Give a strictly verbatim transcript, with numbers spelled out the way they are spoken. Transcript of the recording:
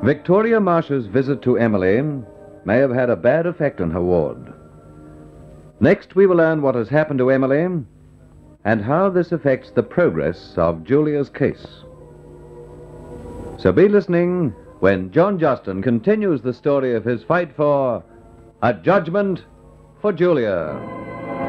Victoria Marsh's visit to Emily may have had a bad effect on her ward. Next, we will learn what has happened to Emily and how this affects the progress of Julia's case. So be listening when John Justin continues the story of his fight for a judgment for Julia.